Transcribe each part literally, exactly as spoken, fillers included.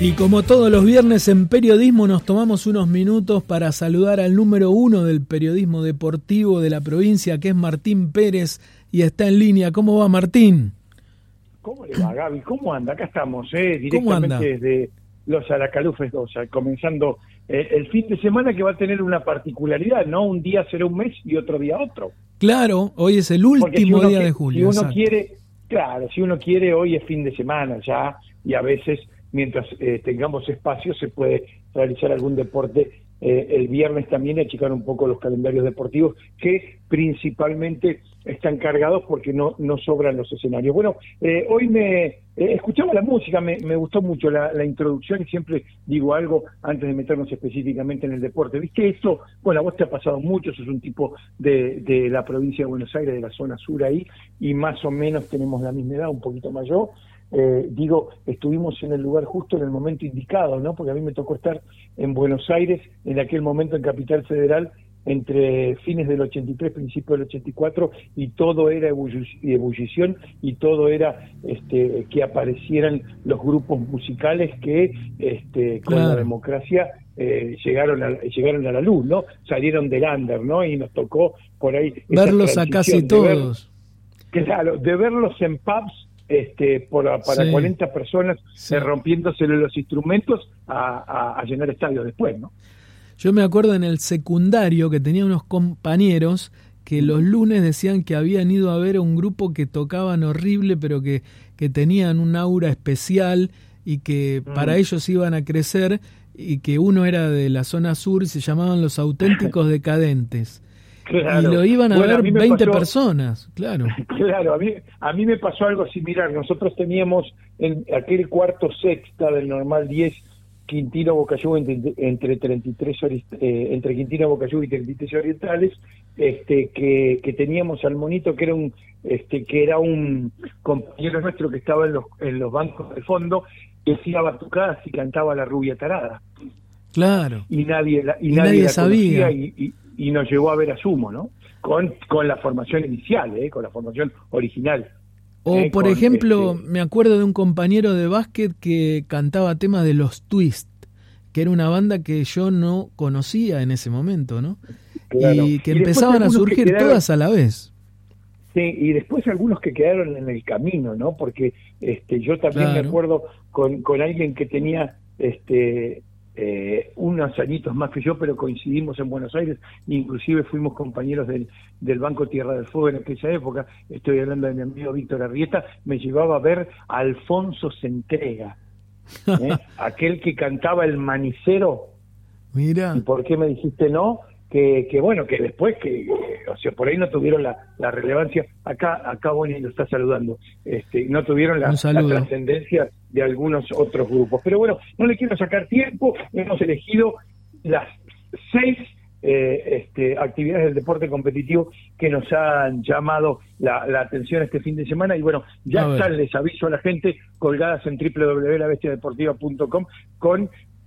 Y como todos los viernes en Periodismo nos tomamos unos minutos para saludar al número uno del periodismo deportivo de la provincia, que es Martín Pérez, y está en línea. ¿Cómo va, Martín? ¿Cómo le va, Gaby? ¿Cómo anda? Acá estamos, eh, directamente desde los Aracalufes dos, comenzando eh, el fin de semana, que va a tener una particularidad, ¿no? Un día será un mes y otro día otro. Claro, hoy es el último si día que, de julio. Si uno exacto. quiere, claro, si uno quiere, hoy es fin de semana ya, y a veces, mientras eh, tengamos espacio, se puede realizar algún deporte eh, el viernes también, y achicar un poco los calendarios deportivos, que principalmente están cargados porque no, no sobran los escenarios. Bueno, eh, hoy me eh, escuchaba la música, me, me gustó mucho la, la introducción, y siempre digo algo antes de meternos específicamente en el deporte. ¿Viste esto? Bueno, a vos te ha pasado mucho, sos un tipo de, de la provincia de Buenos Aires, de la zona sur ahí, y más o menos tenemos la misma edad, un poquito mayor. Eh, digo, estuvimos en el lugar justo en el momento indicado, ¿no? Porque a mí me tocó estar en Buenos Aires, en aquel momento en Capital Federal, entre fines del ochenta y tres, principios del ochenta y cuatro, y todo era ebullición, y todo era este, que aparecieran los grupos musicales que este, con claro. la democracia eh, llegaron, a, llegaron a la luz, ¿no? Salieron del under, ¿no? Y nos tocó por ahí verlos a casi todos. Ver, claro, de verlos en pubs, Este, por, para sí. cuarenta personas, sí. eh, rompiéndosele los instrumentos a, a, a llenar estadios después, ¿no? Yo me acuerdo en el secundario que tenía unos compañeros que los lunes decían que habían ido a ver a un grupo que tocaban horrible, pero que, que tenían un aura especial y que mm. para ellos iban a crecer, y que uno era de la zona sur y se llamaban Los Auténticos Decadentes. Claro. Y lo iban a bueno, ver a veinte pasó, personas, claro. Claro, a mí, a mí me pasó algo similar. Nosotros teníamos en aquel cuarto sexta del normal diez, Quintino Bocayugo, entre, entre treinta y tres eh, entre Quintino Bocayugo y treinta y tres Orientales, este que, que teníamos al monito que era un este que era un compañero nuestro que estaba en los en los bancos de fondo, que hacía batucadas y cantaba La Rubia Tarada. Claro. Y nadie la, y, y nadie, nadie la sabía. Y, y, y nos llevó a ver a Sumo, ¿no? Con, con la formación inicial, ¿eh? Con la formación original. O, eh, por con, ejemplo, este... me acuerdo de un compañero de básquet que cantaba temas de los Twist, que era una banda que yo no conocía en ese momento, ¿no? Claro. Y que y empezaban a surgir quedaron... todas a la vez. Sí, y después algunos que quedaron en el camino, ¿no? Porque este, yo también claro. me acuerdo con, con alguien que tenía... este Eh, unos añitos más que yo, pero coincidimos en Buenos Aires, inclusive fuimos compañeros del, del Banco Tierra del Fuego en aquella época. Estoy hablando de mi amigo Víctor Arrieta. Me llevaba a ver a Alfonso Centrega, ¿eh? aquel que cantaba El Manicero. Mira. ¿Y por qué me dijiste no? Que, que bueno, que después que, o sea, por ahí no tuvieron la, la relevancia. Acá, acá Bonnie lo está saludando. Este, no tuvieron la, la trascendencia de algunos otros grupos. Pero bueno, no le quiero sacar tiempo. Hemos elegido las seis eh, este, actividades del deporte competitivo que nos han llamado la, la atención este fin de semana. Y bueno, ya a están, ver. les aviso a la gente, colgadas en doble u doble u doble u punto la bestia deportiva punto com con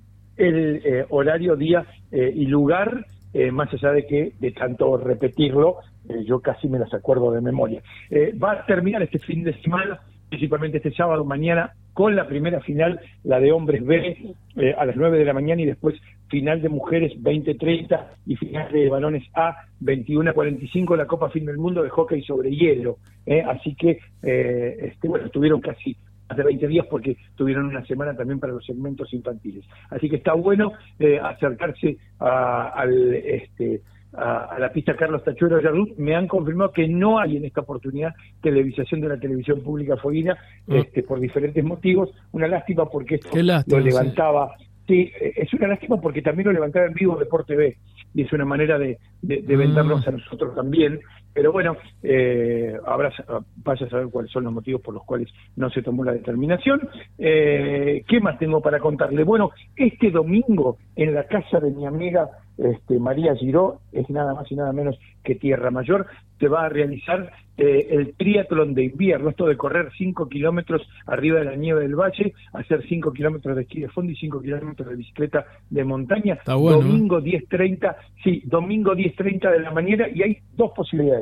el eh, horario, día eh, y lugar. Eh, más allá de que, de tanto repetirlo, eh, yo casi me las acuerdo de memoria. Eh, va a terminar este fin de semana, principalmente este sábado, mañana, con la primera final, la de hombres B, eh, a las nueve de la mañana, y después final de mujeres veinte treinta y final de varones A veintiuno cuarenta y cinco, la Copa Fin del Mundo de hockey sobre hielo. Eh, así que, eh, este, bueno, estuvieron casi más de veinte días porque tuvieron una semana también para los segmentos infantiles. Así que está bueno eh, acercarse a, al, este, a, a la pista Carlos Tachuelo Yardú. Me han confirmado que no hay en esta oportunidad televisación de la televisión pública fueguina, mm. este, por diferentes motivos. Una lástima porque esto lástima, lo levantaba... Sí. Sí, es una lástima porque también lo levantaba en vivo Deporte B, y es una manera de, de, de vendernos a nosotros también. Pero bueno, eh, habrá, vaya a saber cuáles son los motivos por los cuales no se tomó la determinación. Eh, ¿Qué más tengo para contarle? Bueno, este domingo en la casa de mi amiga este, María Giró, es nada más y nada menos que Tierra Mayor, se va a realizar eh, el triatlón de invierno, esto de correr cinco kilómetros arriba de la nieve del valle, hacer cinco kilómetros de esquí de fondo y cinco kilómetros de bicicleta de montaña. Está bueno, domingo ¿eh? diez treinta, sí, domingo diez treinta de la mañana, y hay dos posibilidades.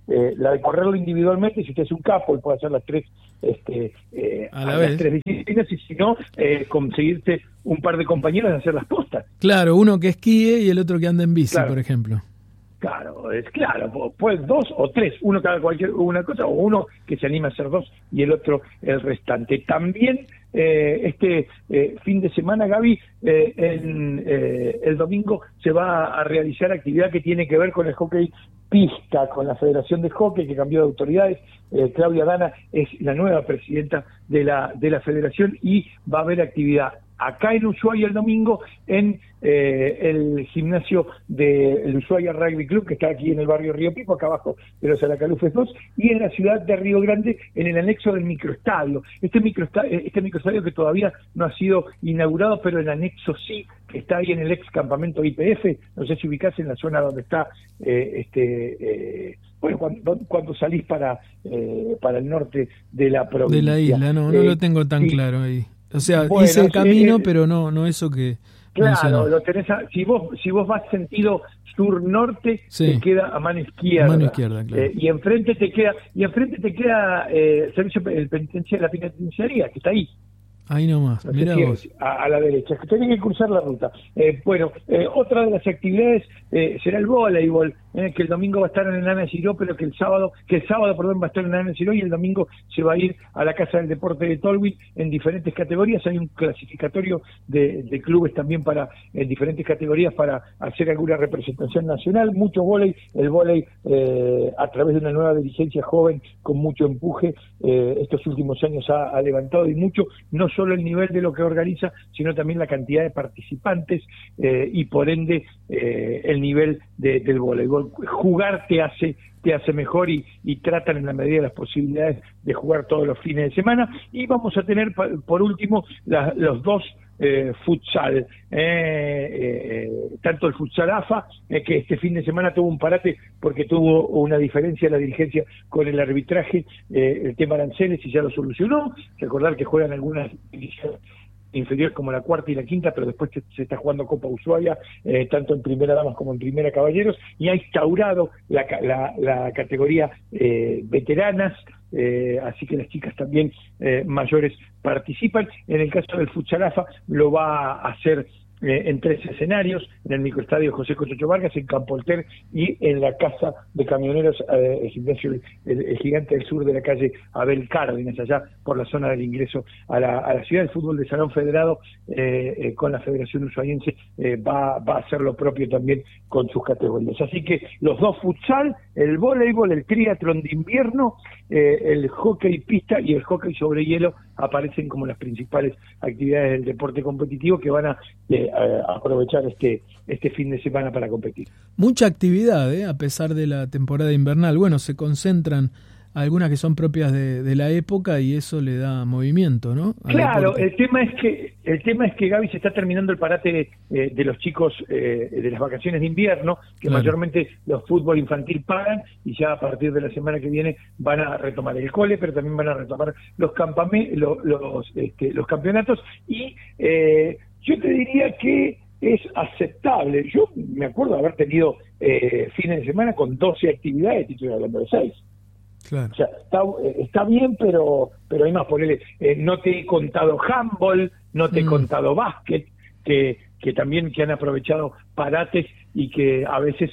eh, la de correrlo individualmente, si usted es un capo, él puede hacer las tres, este, eh, a la a vez. Las tres disciplinas, y si no, eh, conseguirte un par de compañeros de hacer las postas. Claro, uno que esquíe y el otro que anda en bici, Claro. por ejemplo. Claro, es claro, pues dos o tres, uno cada cualquier una cosa, o uno que se anima a hacer dos y el otro el restante. También eh, este eh, fin de semana, Gaby, eh, en, eh, el domingo se va a realizar actividad que tiene que ver con el hockey pista, con la Federación de Hockey, que cambió de autoridades. eh, Claudia Dana es la nueva presidenta de la de la federación, y va a haber actividad acá en Ushuaia el domingo en eh, el gimnasio del Ushuaia Rugby Club, que está aquí en el barrio Río Pico, acá abajo de los Alacalufes dos, y en la ciudad de Río Grande, en el anexo del microestadio. Este microestadio, este microestadio que todavía no ha sido inaugurado, pero el anexo sí, que está ahí en el ex campamento I P F, no sé si ubicás en la zona donde está eh, este eh, bueno, cuando, cuando salís para eh, para el norte de la provincia. De la isla, no, no eh, lo tengo tan sí. claro ahí. O sea, Bueno, hice el camino, eh, pero no no eso que Claro, mencionó. lo tenés a, si vos si vos vas sentido sur-norte, Sí. te queda a mano izquierda. Mano izquierda, claro. Eh, y enfrente te queda y enfrente te queda eh, el servicio el penitenciario, la penitenciaría, que está ahí. Ahí nomás, No sé mirá si vos. es a, a la derecha, que tenés que cruzar la ruta. Eh, bueno, eh, otra de las actividades eh, será el voleibol, eh, que el domingo va a estar en el Ana Giró, pero que el sábado, que el sábado, perdón, va a estar en el Ana Giró, y el domingo se va a ir a la Casa del Deporte de Tolwyn en diferentes categorías. Hay un clasificatorio de, de clubes también para en diferentes categorías para hacer alguna representación nacional. Mucho vóley, el vóley eh, a través de una nueva dirigencia joven con mucho empuje, eh, estos últimos años ha, ha levantado y mucho, no solo el nivel de lo que organiza, sino también la cantidad de participantes eh, y por ende eh, el nivel de, del voleibol. Jugar te hace te hace mejor, y, y tratan en la medida de las posibilidades de jugar todos los fines de semana. Y vamos a tener por último la, los dos eh, futsal, eh, eh, tanto el futsal A F A, eh, que este fin de semana tuvo un parate porque tuvo una diferencia en la dirigencia con el arbitraje, eh, el tema aranceles, y ya lo solucionó. Recordar que juegan algunas divisiones inferiores como la cuarta y la quinta, pero después se, se está jugando Copa Ushuaia, eh, tanto en Primera Damas como en Primera Caballeros, y ha instaurado la, la, la categoría eh, veteranas, eh, así que las chicas también eh, mayores participan. En el caso del futsal A F A lo va a hacer Eh, en tres escenarios, en el microestadio José Cochocho Vargas, en Campo Alter y en la Casa de Camioneros, eh, el gimnasio el, el Gigante del Sur de la calle Abel Cárdenas, allá por la zona del ingreso a la, a la ciudad. El fútbol de Salón Federado eh, eh, con la Federación Ushuaiense eh, va, va a hacer lo propio también con sus categorías. Así que los dos futsal, el voleibol, el triatlón de invierno, eh, el hockey pista y el hockey sobre hielo aparecen como las principales actividades del deporte competitivo que van a eh, a aprovechar este este fin de semana para competir. Mucha actividad, ¿eh? A pesar de la temporada invernal. Bueno, se concentran algunas que son propias de, de la época, y eso le da movimiento, ¿no? Al Claro, deporte. el tema es que el tema es que Gaby, se está terminando el parate eh, de los chicos eh, de las vacaciones de invierno, que Claro. mayormente los fútbol infantil pagan, y ya a partir de la semana que viene van a retomar el cole, pero también van a retomar los campame, los los, este, los campeonatos, y eh, yo te diría que es aceptable. Yo me acuerdo de haber tenido eh, fines de semana con doce actividades, y estoy hablando de seis. Claro. O sea, está, está bien, pero pero hay más. Ponele, eh, no te he contado handball, no te he Mm. contado básquet, que que también que han aprovechado parates, y que a veces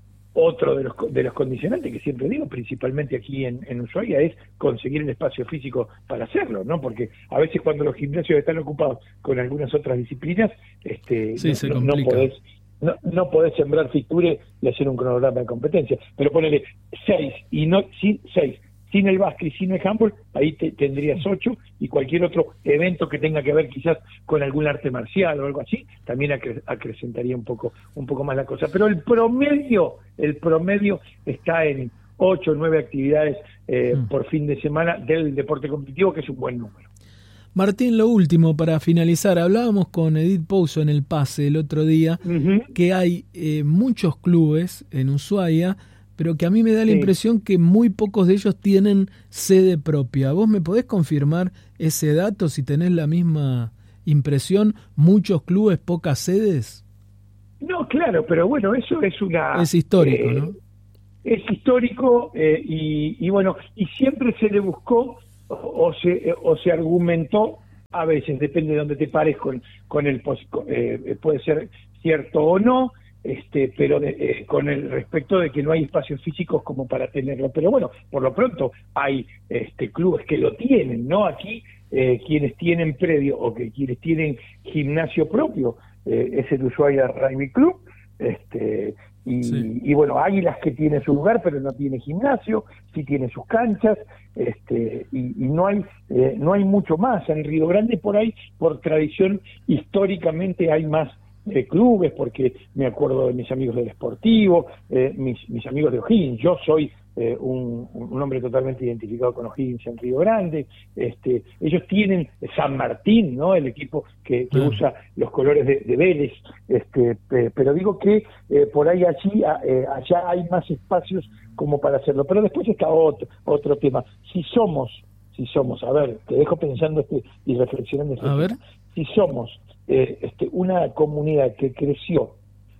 otro de los de los condicionantes que siempre digo, principalmente aquí en, en Ushuaia, es conseguir el espacio físico para hacerlo, ¿no? Porque a veces cuando los gimnasios están ocupados con algunas otras disciplinas, este, Sí, no, se no, no complica. podés no, no podés sembrar fixture y hacer un cronograma de competencia. Pero ponele seis y no sin seis sin el básquet y sin el handball, ahí te, tendrías ocho, y cualquier otro evento que tenga que ver quizás con algún arte marcial o algo así, también acre, acrecentaría un poco un poco más la cosa. Pero el promedio, el promedio está en ocho o nueve actividades eh, mm. por fin de semana del deporte competitivo, que es un buen número. Martín, lo último para finalizar, hablábamos con Edith Pouso en el Pase el otro día, uh-huh. que hay eh, muchos clubes en Ushuaia, pero que a mí me da la sí. impresión que muy pocos de ellos tienen sede propia. ¿Vos me podés confirmar ese dato, si tenés la misma impresión? ¿Muchos clubes, pocas sedes? No, claro, pero bueno, eso es una... Es histórico, eh, ¿no? es histórico eh, y, y bueno, y siempre se le buscó o, o se o se argumentó, a veces, depende de dónde te pares con, con el, eh, puede ser cierto o no, este pero de, eh, con el respecto de que no hay espacios físicos como para tenerlo. Pero bueno, por lo pronto hay este clubes que lo tienen, ¿no? Aquí eh, quienes tienen predio o que quienes tienen gimnasio propio eh, es el Ushuaia Rugby Club, este y, sí. y bueno, Águilas que tiene su lugar pero no tiene gimnasio, sí tiene sus canchas, este y, y no hay eh, no hay mucho más. En Río Grande por ahí, por tradición, históricamente hay más Eh, clubes, porque me acuerdo de mis amigos del Sportivo, eh, mis, mis amigos de O'Higgins. Yo soy eh, un, un hombre totalmente identificado con O'Higgins en Río Grande. Este, ellos tienen San Martín, ¿no? El equipo que, que mm. usa los colores de, de Vélez. Este, eh, pero digo que eh, por ahí allí, eh, allá hay más espacios como para hacerlo. Pero después está otro, otro tema. Si somos, si somos, a ver, te dejo pensando este, y reflexionando. Este a tema. ver. Si somos Eh, este, una comunidad que creció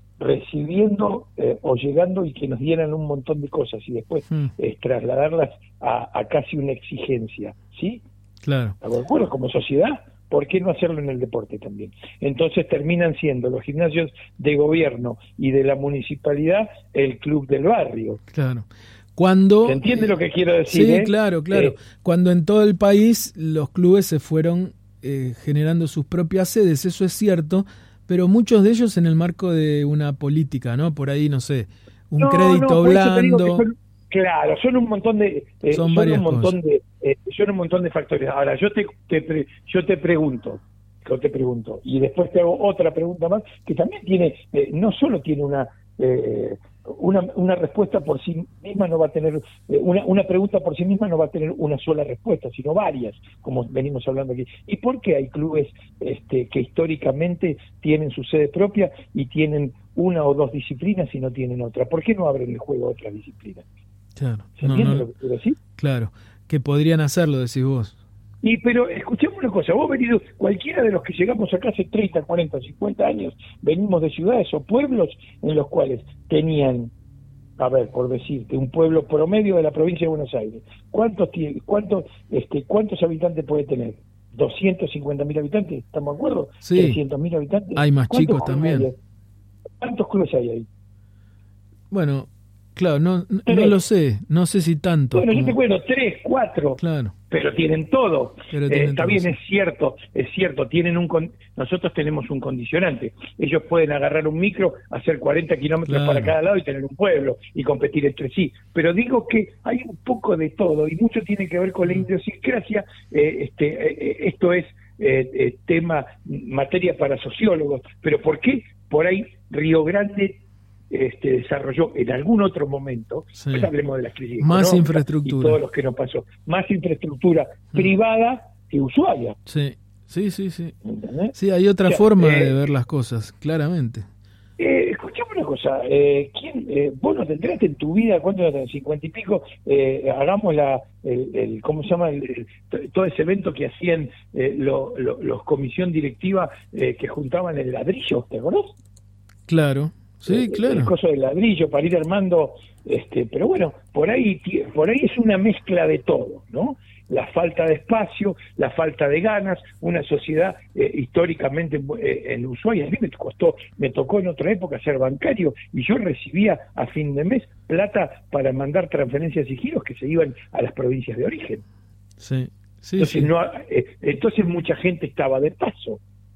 recibiendo eh, o llegando y que nos dieran un montón de cosas y después mm. eh, trasladarlas a, a casi una exigencia, ¿sí? Claro. Bueno, como sociedad, ¿por qué no hacerlo en el deporte también? Entonces terminan siendo los gimnasios de gobierno y de la municipalidad el club del barrio. Claro. Cuando, ¿Se entiende lo que quiero decir? Sí, eh? claro, claro. Eh, Cuando en todo el país los clubes se fueron Eh, generando sus propias sedes, eso es cierto, pero muchos de ellos en el marco de una política, ¿no? Por ahí, no sé, un no, crédito no, blando. Son, claro, son un montón de eh, son, son varias un montón cosas. de eh, son un montón de factores. Ahora yo te, te yo te pregunto, yo te pregunto y después te hago otra pregunta más que también tiene eh, no solo tiene una eh, Una, una respuesta por sí misma no va a tener, eh, una, una pregunta por sí misma no va a tener una sola respuesta, sino varias, como venimos hablando aquí. ¿Y por qué hay clubes este, que históricamente tienen su sede propia y tienen una o dos disciplinas y no tienen otra? ¿Por qué no abren el juego a otras disciplinas? Claro. ¿Se no, entiende no, lo que quiero decir? Claro, que podrían hacerlo, decís vos. Y pero escuchemos una cosa, vos venido, cualquiera de los que llegamos acá hace treinta, cuarenta, cincuenta años, venimos de ciudades o pueblos en los cuales tenían, a ver, por decirte, un pueblo promedio de la provincia de Buenos Aires. ¿Cuántos tiene, cuántos, este, cuántos habitantes puede tener? ¿doscientos cincuenta mil habitantes? ¿Estamos de acuerdo? Sí. ¿trescientos mil habitantes? Hay más chicos también. Hay? ¿Cuántos clubes hay ahí? Bueno, claro, no, no, no lo sé, no sé si tanto. Bueno, como... yo te cuento, tres, cuatro. Claro. Pero tienen todo. Pero tienen eh, está todo, bien, sí. es cierto, es cierto, tienen un con... nosotros tenemos un condicionante. Ellos pueden agarrar un micro, hacer cuarenta kilómetros claro. para cada lado y tener un pueblo y competir entre sí. Pero digo que hay un poco de todo y mucho tiene que ver con la idiosincrasia. Eh, este, eh, esto es eh, eh, tema, materia para sociólogos. Pero ¿por qué por ahí Río Grande Este, desarrolló en algún otro momento, sí. pues hablemos de las crisis más infraestructura y todo lo que nos pasó, más infraestructura mm. privada que Ushuaia. Sí, sí, sí, sí. ¿Entendés? Sí, hay otra o sea, forma eh, de ver las cosas, claramente. Eh, escuchame una cosa, eh, ¿quién, eh, vos no te enteraste en tu vida, ¿cuánto tenés? cincuenta y pico, eh, hagamos la, el, el, ¿cómo se llama? El, el, todo ese evento que hacían eh, lo, lo, los comisión directiva eh, que juntaban el ladrillo, ¿te acordás? Claro. Sí, claro. El coso del ladrillo para ir armando, este, pero bueno, por ahí, por ahí es una mezcla de todo, ¿no? La falta de espacio, la falta de ganas, una sociedad eh, históricamente eh, en Ushuaia. A mí me costó, me tocó en otra época ser bancario y yo recibía a fin de mes plata para mandar transferencias y giros que se iban a las provincias de origen. Sí, sí, entonces, sí. No, eh, entonces mucha gente estaba de paso.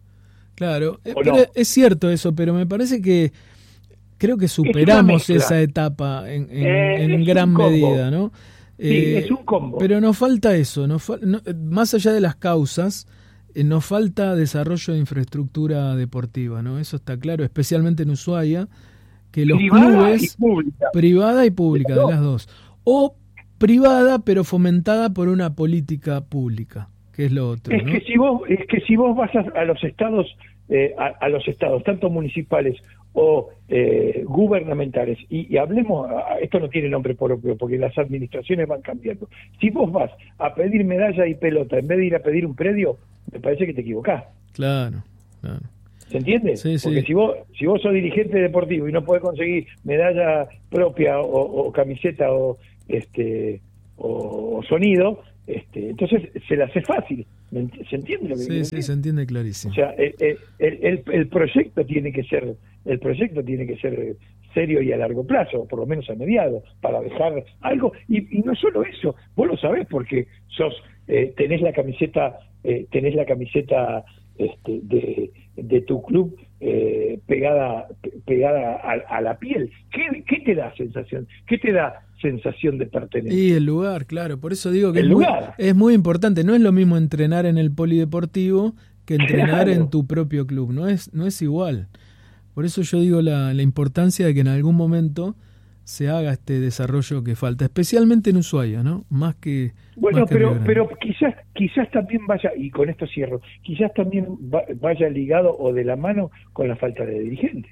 Claro, eh, pero no? es cierto eso, pero me parece que creo que superamos esa etapa en, en, eh, en gran medida, ¿no? Sí, eh, es un combo. Pero nos falta eso, nos fa no, más allá de las causas, eh, nos falta desarrollo de infraestructura deportiva, ¿no? Eso está claro, especialmente en Ushuaia, que los privada clubes, y pública. privada y pública, de las dos, o privada pero fomentada por una política pública, que es lo otro, es ¿no? que si vos es que si vos vas a, a los estados eh, a, a los estados tanto municipales o eh, gubernamentales, y, y hablemos, esto no tiene nombre propio porque las administraciones van cambiando. Si vos vas a pedir medalla y pelota en vez de ir a pedir un predio, me parece que te equivocás. Claro, claro. ¿Se entiende? Sí, Porque sí. si vos si vos sos dirigente deportivo y no podés conseguir medalla propia o, o camiseta o este o, o sonido, este entonces se la hace fácil. ¿Se entiende lo que Sí, quiero sí, decir? se entiende clarísimo. O sea, el, el, el, el proyecto tiene que ser el proyecto tiene que ser serio y a largo plazo, por lo menos a mediado, para dejar algo. Y, y no solo eso, vos lo sabés porque sos eh, tenés la camiseta eh, tenés la camiseta este, de, de tu club eh, pegada pegada a, a la piel. ¿Qué, ¿Qué te da sensación? ¿Qué te da sensación de pertenencia? Y el lugar, claro, por eso digo que el es muy, lugar. es muy importante. No es lo mismo entrenar en el polideportivo que entrenar Claro. en tu propio club, no es, no es igual. Por eso yo digo la, la importancia de que en algún momento se haga este desarrollo que falta, especialmente en Ushuaia, ¿no? Más que Bueno, más que pero Río Grande. pero quizás quizás también vaya, y con esto cierro, quizás también va, vaya ligado o de la mano con la falta de dirigentes.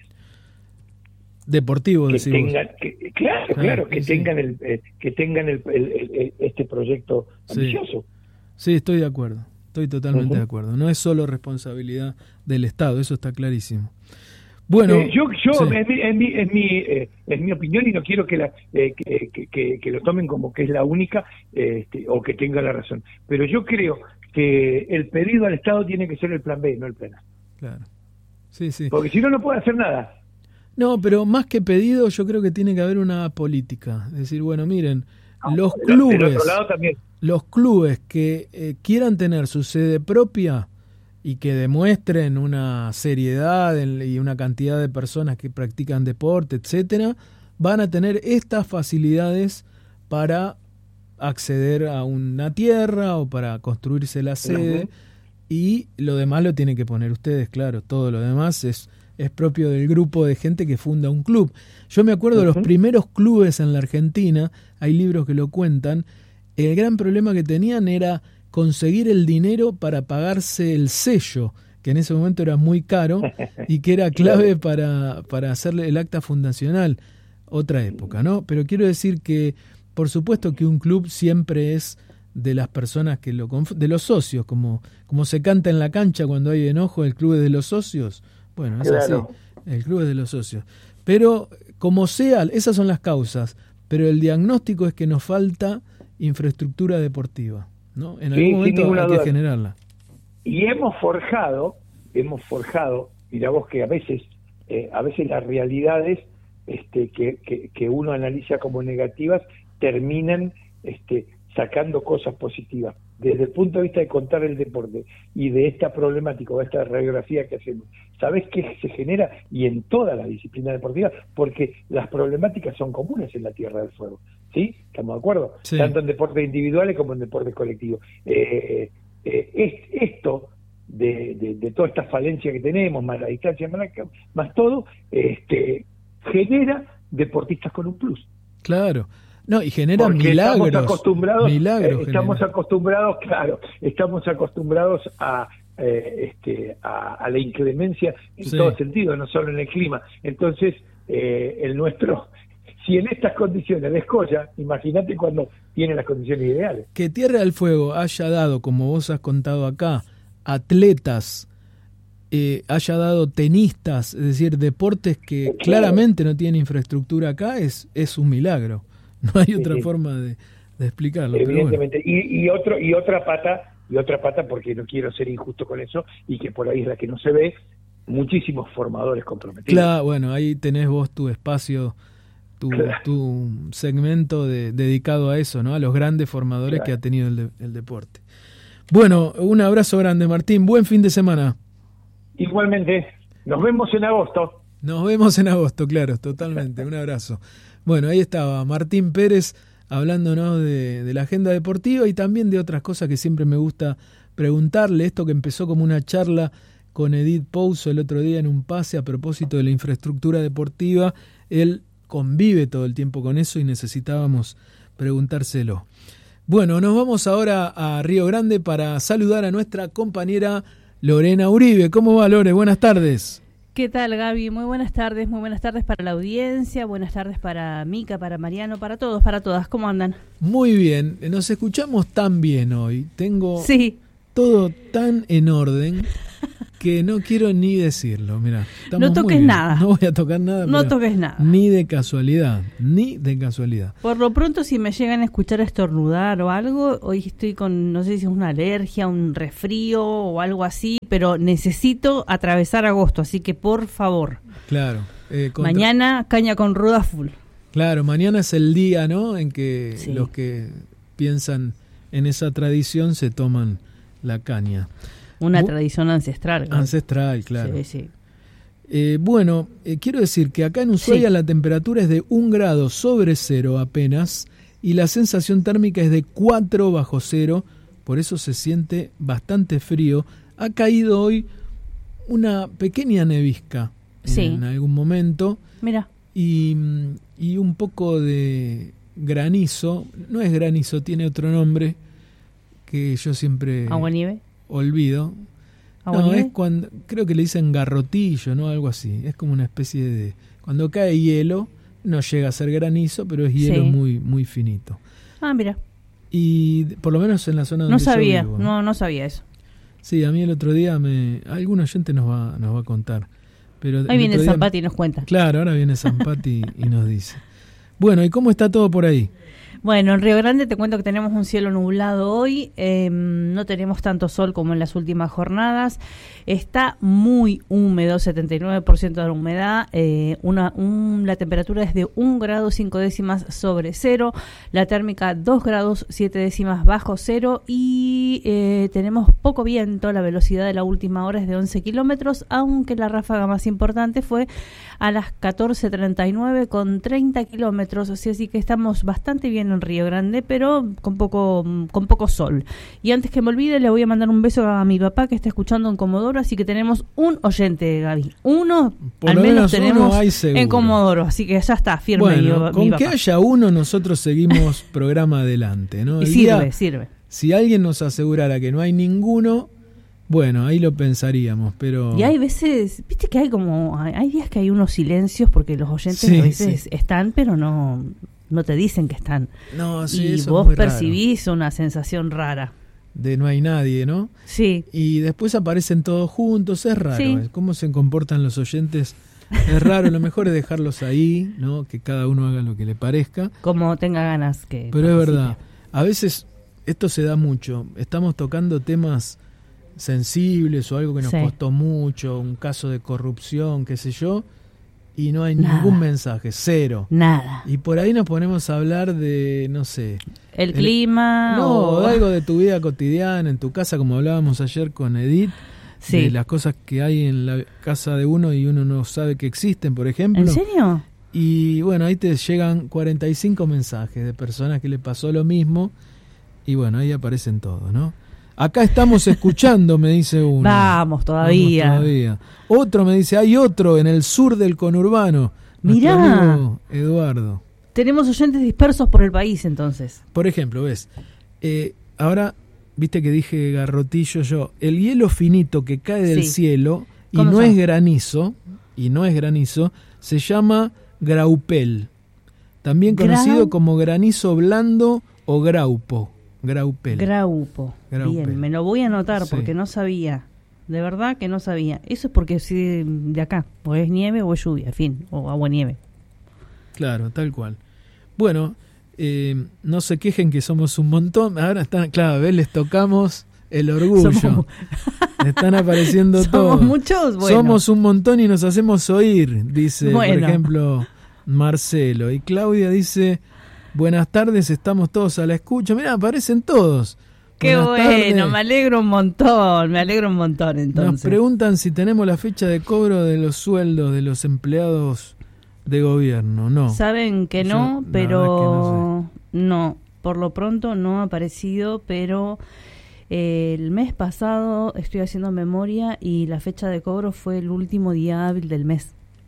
Deportivo, Que decís tengan, vos. que, claro, Ah, claro, que sí, tengan el eh, que tengan el, el, el, el- este proyecto Sí. ambicioso. Sí, estoy de acuerdo. Estoy totalmente Uh-huh. de acuerdo. No es solo responsabilidad del Estado, eso está clarísimo. Bueno, Eh, yo, yo sí. es mi, es mi, es mi, eh, es mi opinión y no quiero que, la, eh, que, que, que, que lo tomen como que es la única eh, este, o que tenga la razón. Pero yo creo que el pedido al Estado tiene que ser el plan B, no el plan A. Claro. Sí, sí. Porque si no, no puede hacer nada. No, pero más que pedido, yo creo que tiene que haber una política. Es decir, bueno, miren, los Del- clubes, Del otro lado también. los clubes que eh, quieran tener su sede propia y que demuestren una seriedad en- y una cantidad de personas que practican deporte, etcétera, van a tener estas facilidades para acceder a una tierra o para construirse la sede. Ujú. Y lo demás lo tienen que poner ustedes, claro. Todo lo demás es, es propio del grupo de gente que funda un club. Yo me acuerdo de los Ujú. primeros clubes en la Argentina, hay libros que lo cuentan, el gran problema que tenían era conseguir el dinero para pagarse el sello, que en ese momento era muy caro y que era clave para, para hacerle el acta fundacional. Otra época, ¿no? Pero quiero decir que, por supuesto que un club siempre es de las personas que lo conf- de los socios, como, como se canta en la cancha cuando hay enojo, el club es de los socios. Bueno, es Claro. así, el club es de los socios. Pero como sea, esas son las causas, pero el diagnóstico es que nos falta infraestructura deportiva, ¿no? En Sí, algún sin momento ninguna hay que duda. generarla. Y hemos forjado, hemos forjado, mirá vos que a veces, eh, a veces las realidades este, que, que, que uno analiza como negativas terminan este, sacando cosas positivas. Desde el punto de vista de contar el deporte y de esta problemática o esta radiografía que hacemos, ¿sabés qué se genera? Y en toda la disciplina deportiva, porque las problemáticas son comunes en la Tierra del Fuego, ¿sí? ¿Estamos de acuerdo? Sí. Tanto en deportes individuales como en deportes colectivos. Eh, eh, es, esto de, de, de toda esta falencia que tenemos, más la distancia, más, la, más todo, este, genera deportistas con un plus. Claro. No, y genera Porque milagros. estamos acostumbrados, milagros eh, estamos genera. acostumbrados, claro, estamos acostumbrados a eh, este a, a la inclemencia en Sí. todo sentido, no solo en el clima. Entonces, eh, el nuestro, si en estas condiciones descolla, imagínate cuando tiene las condiciones ideales. Que Tierra del Fuego haya dado, como vos has contado acá, atletas, eh, haya dado tenistas, es decir, deportes que Claro. claramente no tienen infraestructura acá, es, es un milagro. No hay Sí, otra sí. forma de, de explicarlo. pero bueno. Evidentemente. Y, y otro y otra pata, y otra pata, porque no quiero ser injusto con eso, y que por ahí es la que no se ve, muchísimos formadores comprometidos. Claro, bueno, ahí tenés vos tu espacio, tu, Claro. tu segmento de, dedicado a eso, ¿no? A los grandes formadores Claro. que ha tenido el, de- el deporte. Bueno, un abrazo grande, Martín. Buen fin de semana. Igualmente, nos vemos en agosto. Nos vemos en agosto, claro, totalmente. Un abrazo. Bueno, ahí estaba Martín Pérez hablándonos de, de la agenda deportiva y también de otras cosas que siempre me gusta preguntarle. Esto que empezó como una charla con Edith Pouso el otro día en un pase a propósito de la infraestructura deportiva. Él convive todo el tiempo con eso y necesitábamos preguntárselo. Bueno, nos vamos ahora a Río Grande para saludar a nuestra compañera Lorena Uribe. ¿Cómo va, Lore? Buenas tardes. ¿Qué tal, Gaby? Muy buenas tardes, muy buenas tardes para la audiencia, buenas tardes para Mica, para Mariano, para todos, para todas. ¿Cómo andan? Muy bien, nos escuchamos tan bien hoy. Tengo Sí. todo tan en orden que no quiero ni decirlo, mira. No toques nada. No voy a tocar nada. No toques nada. Ni de casualidad, ni de casualidad. Por lo pronto, si me llegan a escuchar estornudar o algo, hoy estoy con, no sé si es una alergia, un resfrío o algo así, pero necesito atravesar agosto, así que por favor. Claro. Eh, contra... Mañana, caña con ruda full. Claro, mañana es el día, ¿no? En que sí. los que piensan en esa tradición se toman la caña. Una Bu- tradición ancestral. ¿no? Ancestral, claro. Sí, sí. Eh, bueno, eh, quiero decir que acá en Ushuaia sí. la temperatura es de un grado sobre cero apenas y la sensación térmica es de cuatro bajo cero, por eso se siente bastante frío. Ha caído hoy una pequeña nevisca sí. en algún momento. Mira. Y, y un poco de granizo, no es granizo, tiene otro nombre que yo siempre ¿Agua nieve? olvido. ¿Agua No, nieve? es cuando, creo que le dicen garrotillo, ¿no? Algo así. Es como una especie de... Cuando cae hielo, no llega a ser granizo, pero es hielo sí. muy muy finito. Ah, mira. Y por lo menos en la zona donde no sabía, yo vivo. No, no sabía eso. Sí, a mí el otro día me... Algún oyente nos va, nos va a contar. Pero ahí viene Zampati y nos cuenta. Claro, ahora viene Zampati y nos dice. Bueno, ¿y cómo está todo por ahí? Bueno, en Río Grande te cuento que tenemos un cielo nublado hoy, eh, no tenemos tanto sol como en las últimas jornadas, está muy húmedo, setenta y nueve por ciento de la humedad, eh, una, un, la temperatura es de un grado cinco décimas sobre cero, la térmica dos grados siete décimas bajo cero y eh, tenemos poco viento, la velocidad de la última hora es de once kilómetros, aunque la ráfaga más importante fue a las catorce treinta y nueve con treinta kilómetros, así que estamos bastante bien en Río Grande, pero con poco con poco sol. Y antes que me olvide, le voy a mandar un beso a mi papá que está escuchando en Comodoro, así que tenemos un oyente, Gaby. Uno, Por al lo menos, menos tenemos uno hay seguro. en Comodoro, así que ya está, firme. Bueno, mi, con mi que papá. haya uno, nosotros seguimos programa adelante, ¿no? Y El sirve, día, sirve. Si alguien nos asegurara que no hay ninguno, bueno, ahí lo pensaríamos, pero... Y hay veces, viste que hay como, hay, hay días que hay unos silencios porque los oyentes Sí, a veces sí. están, pero no, no te dicen que están. No, sí, y eso vos es muy percibís raro. una sensación rara. De no hay nadie, ¿no? Sí. Y después aparecen todos juntos, es raro. Sí. ¿eh? Cómo se comportan los oyentes, es raro. Lo mejor es dejarlos ahí, ¿no? Que cada uno haga lo que le parezca. Como tenga ganas que... Pero es participe. verdad, a veces esto se da mucho. Estamos tocando temas sensibles o algo que nos Sí. costó mucho, un caso de corrupción, qué sé yo, y no hay Nada. ningún mensaje, cero. Nada. Y por ahí nos ponemos a hablar de, no sé... El, el- clima... No, o... de algo de tu vida cotidiana, en tu casa, como hablábamos ayer con Edith, Sí. de las cosas que hay en la casa de uno y uno no sabe que existen, por ejemplo. ¿En serio? Y bueno, ahí te llegan cuarenta y cinco mensajes de personas que le pasó lo mismo y bueno, ahí aparecen todos, ¿no? Acá estamos escuchando, me dice uno. Vamos, todavía. Vamos todavía. Otro me dice, hay otro en el sur del conurbano. Nuestro Mirá. amigo Eduardo. Tenemos oyentes dispersos por el país, entonces. Por ejemplo, ves, eh, ahora, viste que dije garrotillo yo, el hielo finito que cae del Sí. cielo y ¿Cómo no se es llama? granizo, y no es granizo, se llama graupel, también Grau- conocido como granizo blando o graupo, graupel. Graupo. Graupel. Bien, me lo voy a anotar Sí. porque no sabía. De verdad que no sabía. Eso es porque sí, de acá. O es nieve o es lluvia, en fin. O agua nieve. Claro, tal cual. Bueno, eh, no se quejen que somos un montón, ahora están, claro, ves, les tocamos el orgullo. Somos- Están apareciendo ¿Somos todos. muchos? Bueno. Somos un montón y nos hacemos oír, dice, Bueno. por ejemplo, Marcelo. Y Claudia dice, buenas tardes, estamos todos a la escucha. Mirá, aparecen todos. Qué Buenas bueno, tardes. me alegro un montón, me alegro un montón Nos entonces. preguntan si tenemos la fecha de cobro de los sueldos de los empleados de gobierno. No. Saben que Yo, no, la pero verdad que no, por lo pronto no ha aparecido, pero eh, el mes pasado estoy haciendo memoria y la fecha de cobro fue el último día hábil del mes.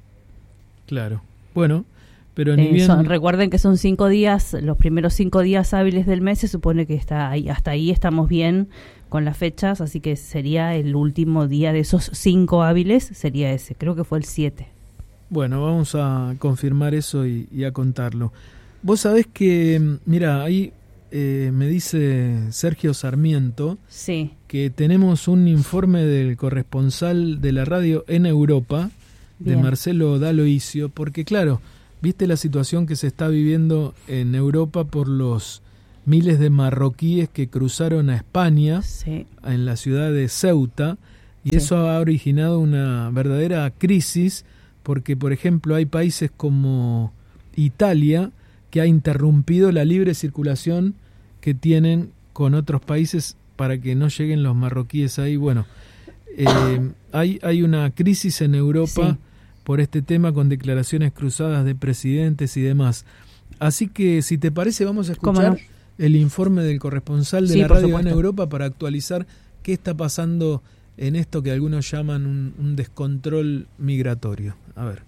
Claro. Bueno, pero ni Eh, bien... son- recuerden que son cinco días, los primeros cinco días hábiles del mes se supone que está ahí, hasta ahí estamos bien con las fechas, así que sería el último día de esos cinco hábiles, sería ese, creo que fue el siete. Bueno, vamos a confirmar eso y, y a contarlo. Vos sabés que, mira, ahí eh, me dice Sergio Sarmiento Sí. que tenemos un informe del corresponsal de la radio en Europa, Bien. de Marcelo D'Aloisio, porque claro, viste la situación que se está viviendo en Europa por los miles de marroquíes que cruzaron a España, sí. en la ciudad de Ceuta, y sí. eso ha originado una verdadera crisis, porque por ejemplo hay países como Italia que ha interrumpido la libre circulación que tienen con otros países para que no lleguen los marroquíes ahí. Bueno, eh, hay, hay una crisis en Europa sí. por este tema, con declaraciones cruzadas de presidentes y demás. Así que, si te parece, vamos a escuchar no? el informe del corresponsal de sí, la radio supuesto. en Europa para actualizar qué está pasando en esto que algunos llaman un, un descontrol migratorio. A ver.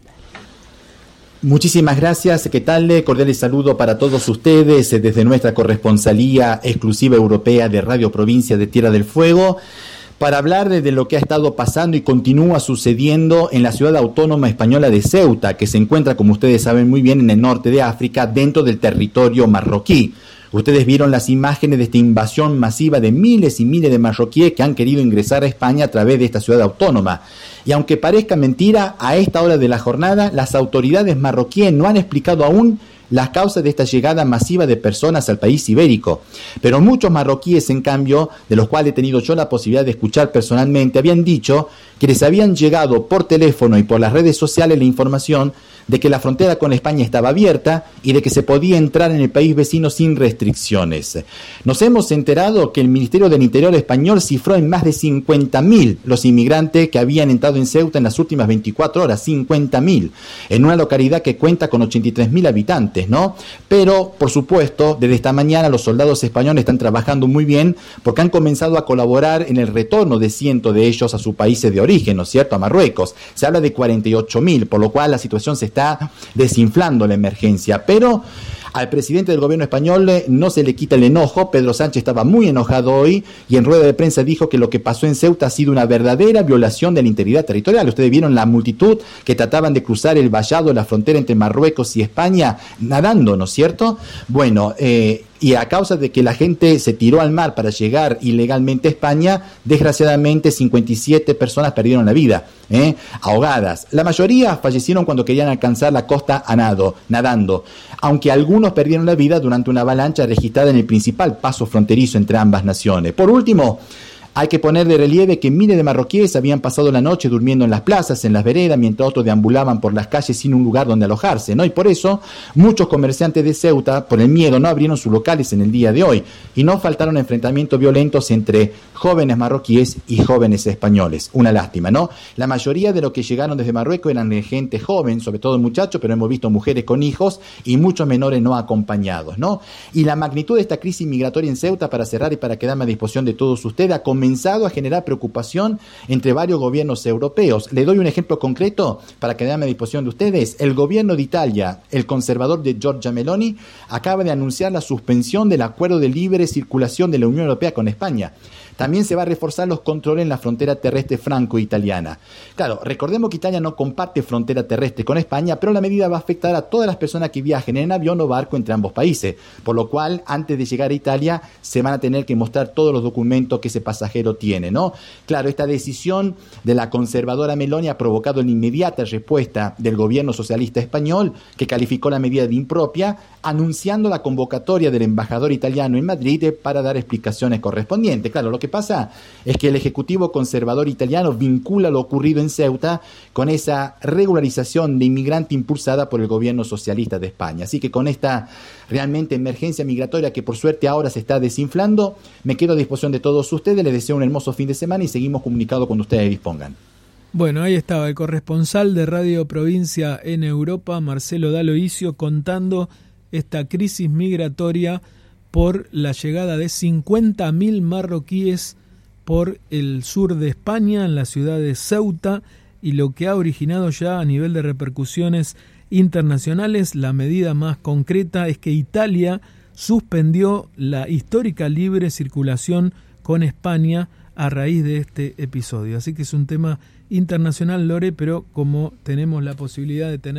Muchísimas gracias, ¿qué tal? Cordial saludo para todos ustedes desde nuestra corresponsalía exclusiva europea de Radio Provincia de Tierra del Fuego, para hablar de, de lo que ha estado pasando y continúa sucediendo en la ciudad autónoma española de Ceuta, que se encuentra, como ustedes saben muy bien, en el norte de África, dentro del territorio marroquí. Ustedes vieron las imágenes de esta invasión masiva de miles y miles de marroquíes que han querido ingresar a España a través de esta ciudad autónoma. Y aunque parezca mentira, a esta hora de la jornada, las autoridades marroquíes no han explicado aún las causas de esta llegada masiva de personas al país ibérico. Pero muchos marroquíes, en cambio, de los cuales he tenido yo la posibilidad de escuchar personalmente, habían dicho que les habían llegado por teléfono y por las redes sociales la información de que la frontera con España estaba abierta y de que se podía entrar en el país vecino sin restricciones. Nos hemos enterado que el Ministerio del Interior español cifró en más de cincuenta mil los inmigrantes que habían entrado en Ceuta en las últimas veinticuatro horas, cincuenta mil, en una localidad que cuenta con ochenta y tres mil habitantes, ¿no? Pero, por supuesto, desde esta mañana los soldados españoles están trabajando muy bien porque han comenzado a colaborar en el retorno de cientos de ellos a sus países de origen, ¿no es cierto?, a Marruecos. Se habla de cuarenta y ocho mil, por lo cual la situación se está desinflando la emergencia, pero al presidente del gobierno español no se le quita el enojo. Pedro Sánchez estaba muy enojado hoy y en rueda de prensa dijo que lo que pasó en Ceuta ha sido una verdadera violación de la integridad territorial. Ustedes vieron la multitud que trataban de cruzar el vallado, la frontera entre Marruecos y España, nadando, ¿no es cierto? Bueno, eh, y a causa de que la gente se tiró al mar para llegar ilegalmente a España, desgraciadamente cincuenta y siete personas perdieron la vida, ¿eh? ahogadas. La mayoría fallecieron cuando querían alcanzar la costa a nado, nadando, aunque algunos perdieron la vida durante una avalancha registrada en el principal paso fronterizo entre ambas naciones. Por último, hay que poner de relieve que miles de marroquíes habían pasado la noche durmiendo en las plazas, en las veredas, mientras otros deambulaban por las calles sin un lugar donde alojarse, ¿no? Y por eso muchos comerciantes de Ceuta, por el miedo, no abrieron sus locales en el día de hoy. Y no faltaron enfrentamientos violentos entre jóvenes marroquíes y jóvenes españoles. Una lástima, ¿no? La mayoría de los que llegaron desde Marruecos eran de gente joven, sobre todo muchachos, pero hemos visto mujeres con hijos y muchos menores no acompañados, ¿no? Y la magnitud de esta crisis migratoria en Ceuta, para cerrar y para quedarme a disposición de todos ustedes, ha comenzado a generar preocupación entre varios gobiernos europeos. Le doy un ejemplo concreto para quedarme a disposición de ustedes. El gobierno de Italia, el conservador de Giorgia Meloni, acaba de anunciar la suspensión del acuerdo de libre circulación de la Unión Europea con España. También se va a reforzar los controles en la frontera terrestre franco-italiana. Claro, recordemos que Italia no comparte frontera terrestre con España, pero la medida va a afectar a todas las personas que viajen en avión o barco entre ambos países, por lo cual, antes de llegar a Italia, se van a tener que mostrar todos los documentos que ese pasajero tiene, ¿no? Claro, esta decisión de la conservadora Meloni ha provocado la inmediata respuesta del gobierno socialista español, que calificó la medida de impropia, anunciando la convocatoria del embajador italiano en Madrid para dar explicaciones correspondientes. Claro, lo que pasa es que el Ejecutivo conservador italiano vincula lo ocurrido en Ceuta con esa regularización de inmigrante impulsada por el gobierno socialista de España. Así que con esta realmente emergencia migratoria que por suerte ahora se está desinflando, me quedo a disposición de todos ustedes, les deseo un hermoso fin de semana y seguimos comunicados cuando ustedes dispongan. Bueno, ahí estaba el corresponsal de Radio Provincia en Europa, Marcelo D'Aloisio, contando esta crisis migratoria por la llegada de cincuenta mil marroquíes por el sur de España, en la ciudad de Ceuta, y lo que ha originado ya a nivel de repercusiones internacionales. La medida más concreta es que Italia suspendió la histórica libre circulación con España a raíz de este episodio. Así que es un tema internacional, Lore, pero como tenemos la posibilidad de tener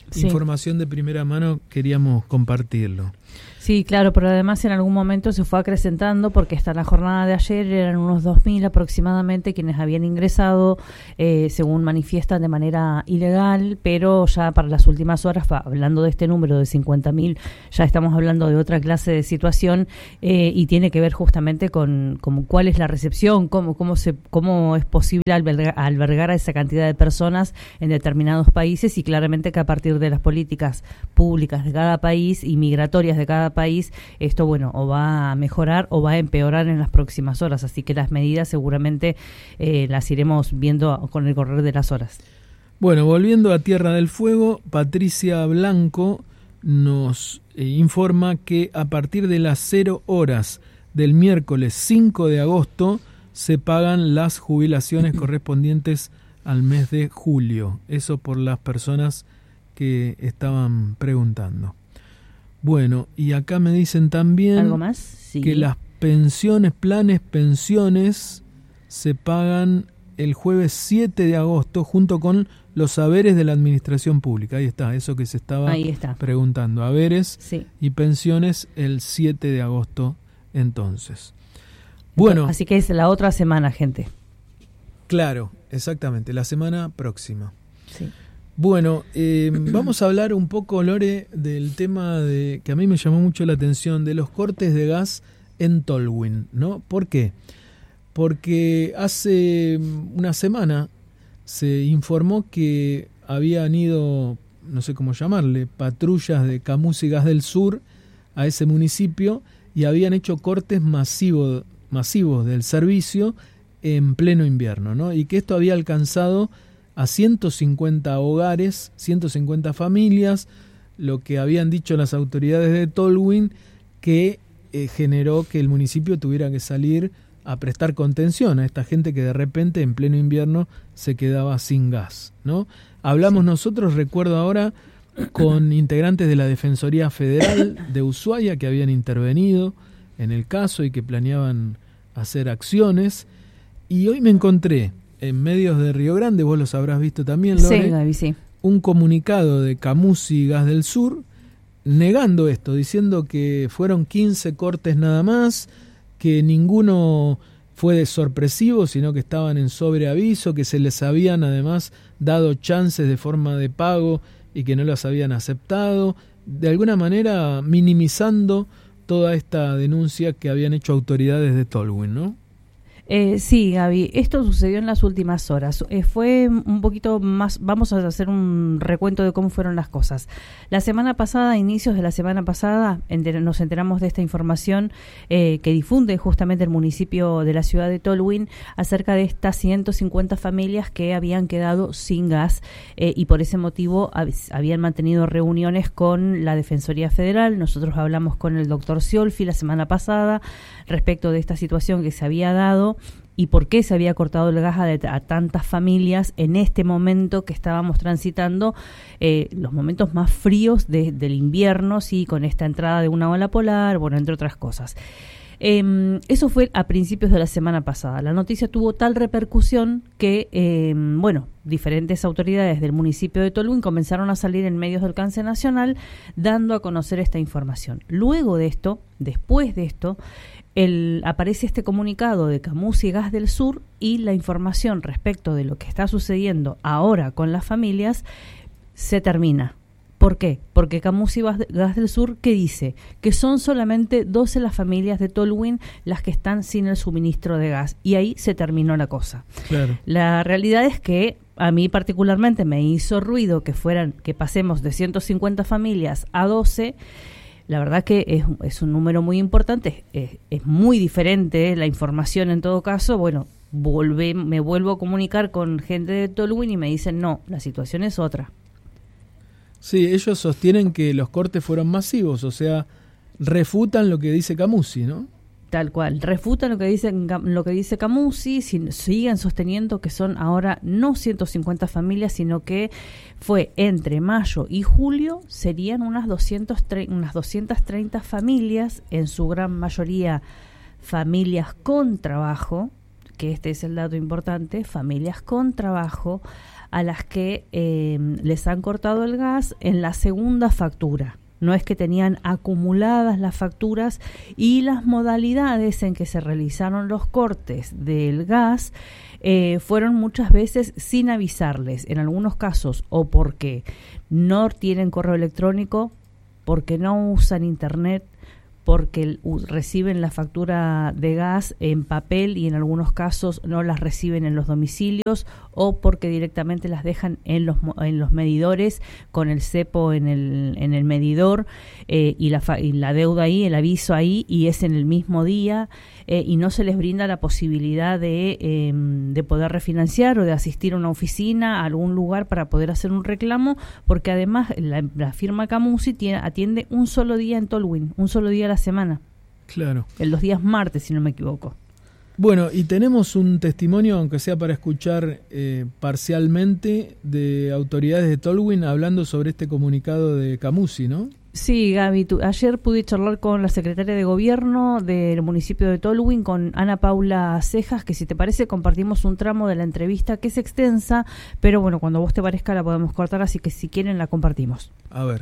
sí. información de primera mano, queríamos compartirlo. Sí, claro, pero además en algún momento se fue acrecentando porque hasta la jornada de ayer eran unos dos mil aproximadamente quienes habían ingresado, eh, según manifiestan, de manera ilegal, pero ya para las últimas horas, hablando de este número de cincuenta mil, ya estamos hablando de otra clase de situación eh, y tiene que ver justamente con, con cuál es la recepción, cómo, cómo, se, cómo es posible albergar, albergar a esa cantidad de personas en determinados países y claramente que a partir de las políticas públicas de cada país y migratorias de cada país, esto bueno, o va a mejorar o va a empeorar en las próximas horas, así que las medidas seguramente eh, las iremos viendo con el correr de las horas. Bueno, volviendo a Tierra del Fuego, Patricia Blanco nos eh, informa que a partir de las cero horas del miércoles cinco de agosto se pagan las jubilaciones correspondientes al mes de julio, eso por las personas que estaban preguntando. Bueno, y acá me dicen también ¿algo más? Sí. Que las pensiones, planes, pensiones se pagan el jueves siete de agosto junto con los haberes de la administración pública. Ahí está, eso que se estaba Ahí está. preguntando. Haberes sí. y pensiones el siete de agosto entonces. Bueno. Así que es la otra semana, gente. Claro, exactamente, la semana próxima. Sí. Bueno, eh, vamos a hablar un poco, Lore, del tema de que a mí me llamó mucho la atención, de los cortes de gas en Tolwyn, ¿no? ¿Por qué? Porque hace una semana se informó que habían ido, no sé cómo llamarle, patrullas de Camusi y Gas del Sur a ese municipio y habían hecho cortes masivos, masivos del servicio en pleno invierno, ¿no? Y que esto había alcanzado a ciento cincuenta hogares, ciento cincuenta familias, lo que habían dicho las autoridades de Tolwyn, que eh, generó que el municipio tuviera que salir a prestar contención a esta gente que de repente en pleno invierno se quedaba sin gas, ¿no? Hablamos sí. nosotros, recuerdo ahora, con integrantes de la Defensoría Federal de Ushuaia que habían intervenido en el caso y que planeaban hacer acciones, y hoy me encontré en medios de Río Grande, vos los habrás visto también, Lore, sí, Gaby, sí. un comunicado de Camusi y Gas del Sur negando esto, diciendo que fueron quince cortes nada más, que ninguno fue de sorpresivo, sino que estaban en sobreaviso, que se les habían además dado chances de forma de pago y que no las habían aceptado, de alguna manera minimizando toda esta denuncia que habían hecho autoridades de Tolwyn, ¿no? Eh, sí, Gaby, esto sucedió en las últimas horas. Eh, fue un poquito más, vamos a hacer un recuento de cómo fueron las cosas. La semana pasada, a inicios de la semana pasada, enter, nos enteramos de esta información eh, que difunde justamente el municipio de la ciudad de Tolwyn acerca de estas ciento cincuenta familias que habían quedado sin gas eh, y por ese motivo hab, habían mantenido reuniones con la Defensoría Federal. Nosotros hablamos con el doctor Sciolfi la semana pasada respecto de esta situación que se había dado y por qué se había cortado el gas a, a tantas familias en este momento que estábamos transitando, eh, los momentos más fríos de, del invierno, sí, con esta entrada de una ola polar, bueno, entre otras cosas. Eh, eso fue a principios de la semana pasada. La noticia tuvo tal repercusión que, eh, bueno, diferentes autoridades del municipio de Tolwyn comenzaron a salir en medios del alcance nacional dando a conocer esta información. Luego de esto, después de esto, el, aparece este comunicado de Camusi y Gas del Sur y la información respecto de lo que está sucediendo ahora con las familias se termina. ¿Por qué? Porque Camusi y Gas del Sur, ¿qué dice? Que son solamente doce las familias de Tolwyn las que están sin el suministro de gas. Y ahí se terminó la cosa. Claro. La realidad es que a mí particularmente me hizo ruido que fueran, que pasemos de ciento cincuenta familias a doce. La verdad que es, es un número muy importante, es, es muy diferente la información en todo caso. Bueno, volvé, me vuelvo a comunicar con gente de Tolwyn y me dicen no, la situación es otra. Sí, ellos sostienen que los cortes fueron masivos, o sea, refutan lo que dice Camusi, ¿no? Tal cual, refutan lo que dice, lo que dice Camusi, siguen sosteniendo que son ahora no ciento cincuenta familias, sino que fue entre mayo y julio, serían unas, doscientos, unas doscientas treinta familias, en su gran mayoría familias con trabajo, que este es el dato importante, familias con trabajo a las que eh, les han cortado el gas en la segunda factura. No es que tenían acumuladas las facturas, y las modalidades en que se realizaron los cortes del gas eh, fueron muchas veces sin avisarles, en algunos casos o porque no tienen correo electrónico, porque no usan internet, porque reciben la factura de gas en papel y en algunos casos no las reciben en los domicilios, o porque directamente las dejan en los en los medidores con el cepo en el en el medidor eh, y la y la deuda ahí, el aviso ahí, y es en el mismo día, eh, y no se les brinda la posibilidad de eh, de poder refinanciar o de asistir a una oficina, a algún lugar para poder hacer un reclamo, porque además la, la firma Camusi tiene, atiende un solo día en Tolwyn, un solo día a la semana. Claro. En los días martes, si no me equivoco. Bueno, y tenemos un testimonio, aunque sea para escuchar eh, parcialmente, de autoridades de Tolwyn hablando sobre este comunicado de Camusi, ¿no? Sí, Gaby, tú, ayer pude charlar con la secretaria de Gobierno del municipio de Tolwyn, con Ana Paula Cejas, que si te parece compartimos un tramo de la entrevista que es extensa, pero bueno, cuando vos te parezca la podemos cortar, así que si quieren la compartimos. A ver.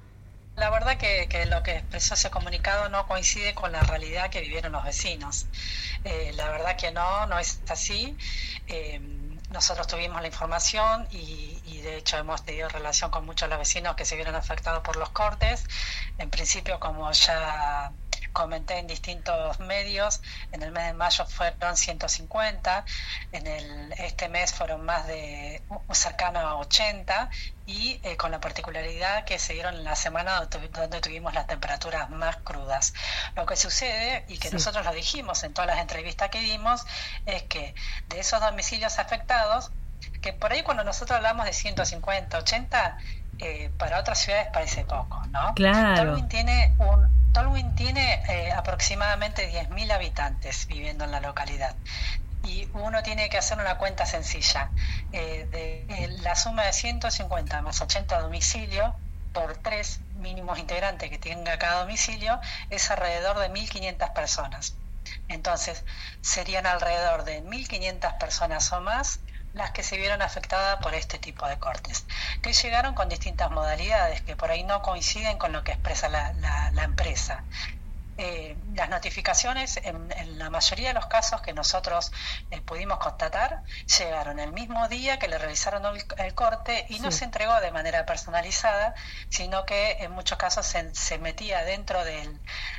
La verdad que, que lo que expresó ese comunicado no coincide con la realidad que vivieron los vecinos. Eh, la verdad que no, no es así. Eh, nosotros tuvimos la información y, y de hecho hemos tenido relación con muchos de los vecinos que se vieron afectados por los cortes. En principio, como ya comenté en distintos medios, en el mes de mayo fueron ciento cincuenta, en el este mes fueron más de cercano a ochenta, y eh, con la particularidad que se dieron en la semana donde tuvimos las temperaturas más crudas. Lo que sucede, y que sí, nosotros lo dijimos en todas las entrevistas que dimos, es que de esos domicilios afectados, que por ahí cuando nosotros hablamos de ciento cincuenta, ochenta, eh, para otras ciudades parece poco, ¿no? Claro. Tolwyn tiene un Tolwyn tiene eh, aproximadamente diez mil habitantes viviendo en la localidad, y uno tiene que hacer una cuenta sencilla. Eh, de, eh, la suma de ciento cincuenta más ochenta domicilios por tres mínimos integrantes que tenga cada domicilio es alrededor de mil quinientas personas. Entonces, serían alrededor de mil quinientas personas o más las que se vieron afectadas por este tipo de cortes, que llegaron con distintas modalidades que por ahí no coinciden con lo que expresa la, la, la empresa. Eh, las notificaciones, en, en la mayoría de los casos que nosotros eh, pudimos constatar, llegaron el mismo día que le realizaron el, el corte, y sí, no se entregó de manera personalizada, sino que en muchos casos se, se metía dentro del,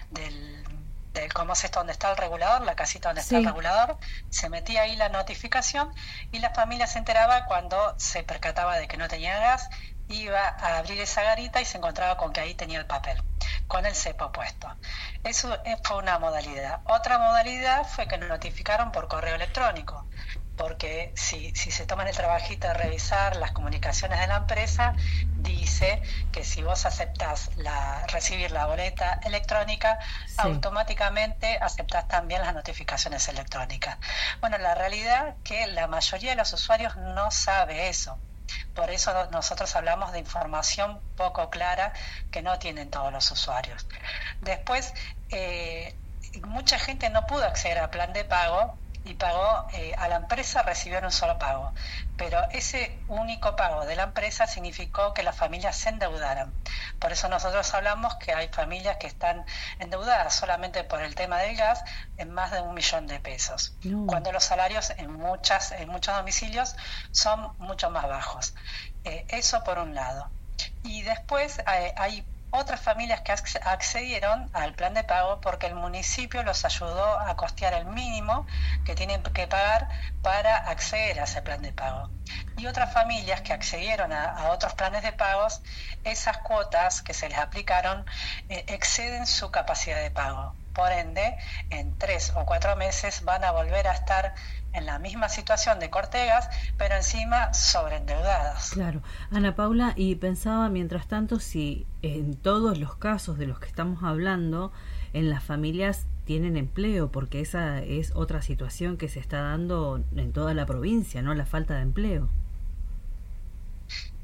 del del cómo es esto, donde está el regulador, la casita donde sí está el regulador, se metía ahí la notificación, y la familia se enteraba cuando se percataba de que no tenía gas, iba a abrir esa garita y se encontraba con que ahí tenía el papel, con el cepo puesto. Eso fue una modalidad. Otra modalidad fue que nos notificaron por correo electrónico, porque si, si se toman el trabajito de revisar las comunicaciones de la empresa, dice que si vos aceptás la, recibir la boleta electrónica, sí, automáticamente aceptás también las notificaciones electrónicas. Bueno, la realidad es que la mayoría de los usuarios no sabe eso. Por eso nosotros hablamos de información poco clara que no tienen todos los usuarios. Después, eh, mucha gente no pudo acceder al plan de pago y pagó eh, a la empresa, recibieron un solo pago, pero ese único pago de la empresa significó que las familias se endeudaran. Por eso nosotros hablamos que hay familias que están endeudadas solamente por el tema del gas en más de un millón de pesos, no, cuando los salarios en muchas en muchos domicilios son mucho más bajos. Eh, eso por un lado. Y después eh, hay otras familias que accedieron al plan de pago porque el municipio los ayudó a costear el mínimo que tienen que pagar para acceder a ese plan de pago. Y otras familias que accedieron a, a otros planes de pagos, esas cuotas que se les aplicaron eh, exceden su capacidad de pago. Por ende, en tres o cuatro meses van a volver a estar en la misma situación de corte de gas, pero encima sobreendeudadas. Claro. Ana Paula, y pensaba mientras tanto si en todos los casos de los que estamos hablando, en las familias tienen empleo, porque esa es otra situación que se está dando en toda la provincia, ¿no? La falta de empleo.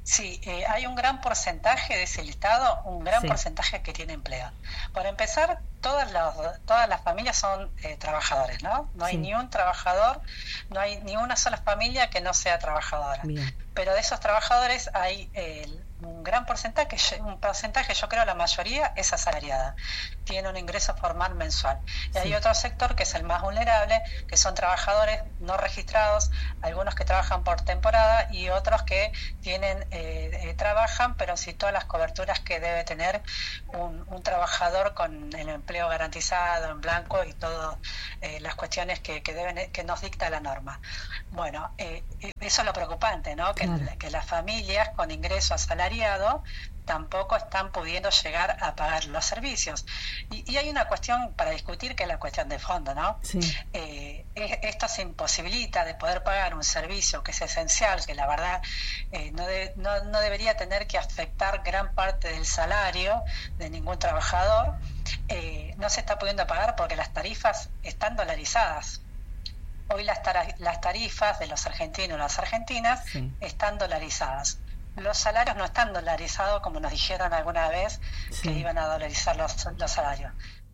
Sí, eh, hay un gran porcentaje de ese listado, un gran sí. porcentaje que tiene empleo. Por empezar, todas las, todas las familias son eh, trabajadores, ¿no? No hay sí. ni un trabajador, no hay ni una sola familia que no sea trabajadora. Bien. Pero de esos trabajadores hay eh, un gran porcentaje, un porcentaje, yo creo la mayoría es asalariada, tiene un ingreso formal mensual. Y sí. hay otro sector que es el más vulnerable, que son trabajadores no registrados, algunos que trabajan por temporada y otros que tienen eh, eh, trabajan, pero sin todas las coberturas que debe tener un, un trabajador con el empleo garantizado en blanco y todas eh, las cuestiones que, que, deben, que nos dicta la norma. Bueno, eh, eso es lo preocupante, ¿no? Que, claro. que las familias con ingreso asalariado tampoco están pudiendo llegar a pagar los servicios. Y, y hay una cuestión para discutir que es la cuestión de fondo, ¿no? Sí. Eh, esto se imposibilita de poder pagar un servicio que es esencial, que la verdad eh, no, de, no, no debería tener que afectar gran parte del salario de ningún trabajador. Eh, no se está pudiendo pagar porque las tarifas están dolarizadas. Hoy las, tar- las tarifas de los argentinos y las argentinas sí. están dolarizadas. Los salarios no están dolarizados como nos dijeron alguna vez sí. que iban a dolarizar los, los salarios.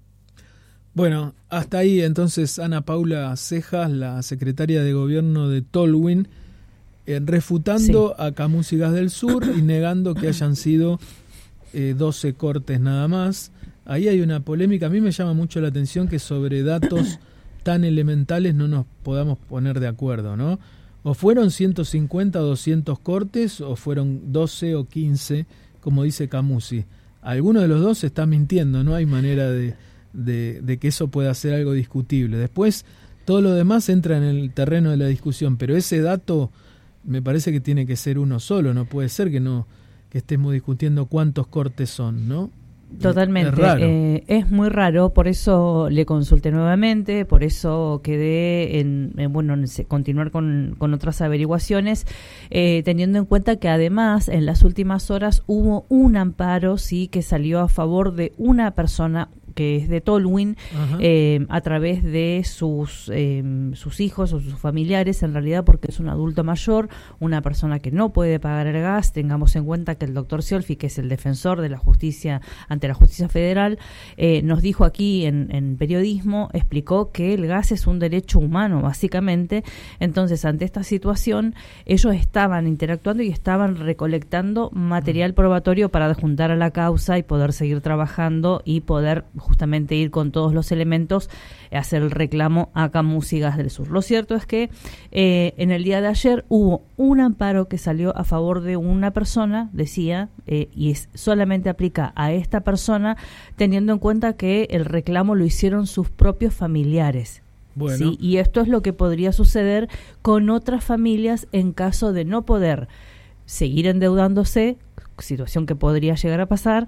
Bueno, hasta ahí entonces Ana Paula Cejas, la secretaria de gobierno de Tolwyn, eh, refutando sí. a Camus y Gas del Sur y negando que hayan sido eh, doce cortes nada más. Ahí hay una polémica. A mí me llama mucho la atención que sobre datos tan elementales no nos podamos poner de acuerdo, ¿no? O fueron ciento cincuenta o doscientos cortes, o fueron doce o quince, como dice Camusi. Alguno de los dos se está mintiendo, no hay manera de, de, de que eso pueda ser algo discutible. Después, todo lo demás entra en el terreno de la discusión, pero ese dato me parece que tiene que ser uno solo, no puede ser que no que estemos discutiendo cuántos cortes son, ¿no? Totalmente, es, raro. Eh, es muy raro, por eso le consulté nuevamente, por eso quedé en, en bueno, en continuar con, con otras averiguaciones, eh, teniendo en cuenta que además en las últimas horas hubo un amparo, sí, que salió a favor de una persona que es de Tolwyn, eh, a través de sus eh, sus hijos o sus familiares, en realidad porque es un adulto mayor, una persona que no puede pagar el gas. Tengamos en cuenta que el doctor Sciolfi, que es el defensor de la justicia ante la justicia federal, eh, nos dijo aquí en, en periodismo, explicó que el gas es un derecho humano, básicamente. Entonces, ante esta situación, ellos estaban interactuando y estaban recolectando material probatorio para adjuntar a la causa y poder seguir trabajando y poder justamente ir con todos los elementos, hacer el reclamo a Camus y Gas del Sur. Lo cierto es que eh, en el día de ayer hubo un amparo que salió a favor de una persona, decía, eh, y es, solamente aplica a esta persona, teniendo en cuenta que el reclamo lo hicieron sus propios familiares. Bueno. ¿Sí? Y esto es lo que podría suceder con otras familias en caso de no poder seguir endeudándose, situación que podría llegar a pasar,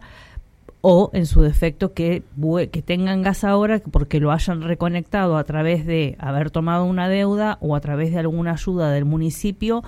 o en su defecto que, que tengan gas ahora porque lo hayan reconectado a través de haber tomado una deuda o a través de alguna ayuda del municipio,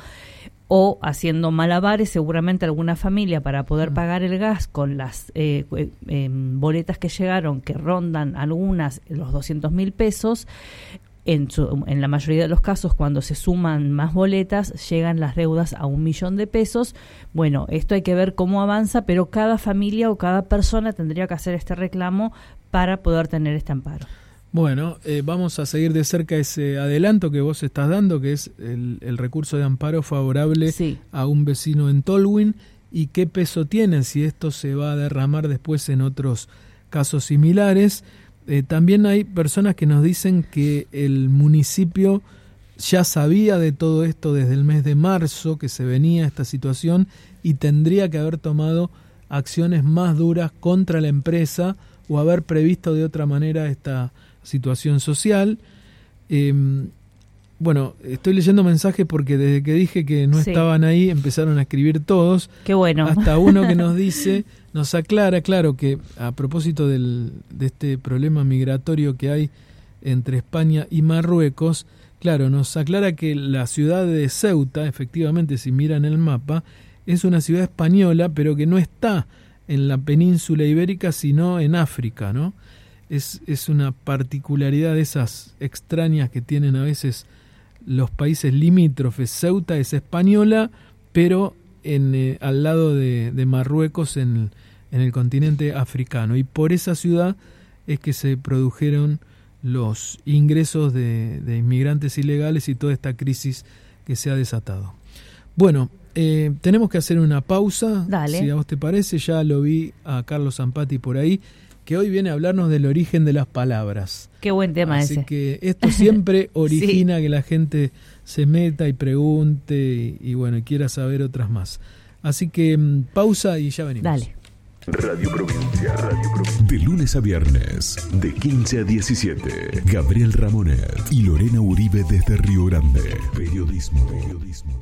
o haciendo malabares seguramente alguna familia para poder pagar el gas con las eh, eh, boletas que llegaron, que rondan algunas los doscientos mil pesos. En, su, en la mayoría de los casos, cuando se suman más boletas, llegan las deudas a un millón de pesos. Bueno, esto hay que ver cómo avanza, pero cada familia o cada persona tendría que hacer este reclamo para poder tener este amparo. Bueno, eh, vamos a seguir de cerca ese adelanto que vos estás dando, que es el, el recurso de amparo favorable sí. a un vecino en Tolwyn, y qué peso tiene, si esto se va a derramar después en otros casos similares. Eh, también hay personas que nos dicen que el municipio ya sabía de todo esto desde el mes de marzo, que se venía esta situación, y tendría que haber tomado acciones más duras contra la empresa o haber previsto de otra manera esta situación social. Eh, bueno, estoy leyendo mensajes porque desde que dije que no sí. estaban ahí empezaron a escribir todos. Qué bueno. Hasta uno que nos dice, nos aclara, claro, que a propósito del, de este problema migratorio que hay entre España y Marruecos, claro, nos aclara que la ciudad de Ceuta, efectivamente, si miran el mapa, es una ciudad española, pero que no está en la península ibérica, sino en África, ¿no? Es, es una particularidad de esas extrañas que tienen a veces los países limítrofes. Ceuta es española, pero en, eh, al lado de, de Marruecos en, en el continente africano. Y por esa ciudad es que se produjeron los ingresos de, de inmigrantes ilegales y toda esta crisis que se ha desatado. Bueno, eh, tenemos que hacer una pausa. Dale. Si a vos te parece, ya lo vi a Carlos Zampati por ahí, que hoy viene a hablarnos del origen de las palabras. Qué buen tema Así ese. que esto siempre origina sí. que la gente se meta y pregunte y, y bueno, quiera saber otras más. Así que mmm, pausa y ya venimos. Dale. Radio Provincia, Radio Provincia. De lunes a viernes, de quince a diecisiete. Gabriel Ramonet y Lorena Uribe desde Río Grande. Periodismo. Periodismo.